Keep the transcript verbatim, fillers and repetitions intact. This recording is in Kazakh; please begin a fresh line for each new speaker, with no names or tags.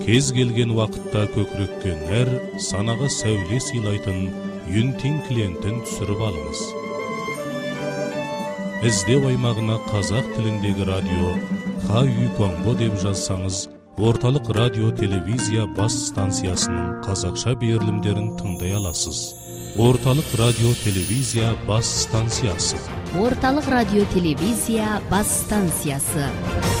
кез келген вақытта көкірекке нәр, санаға сәуле сыйлайтын Юнтин клиентін түсіріп алыңыз. Іздеу аймағына қазақ тіліндегі радио Ха-Үй Конго деп жазсаңыз, орталық радио телевизия бас станциясының қазақша берілімдерін тыңдай аласыз. Орталық радио телевизия бас станциясы.
Орталық радио телевизия бас станциясы.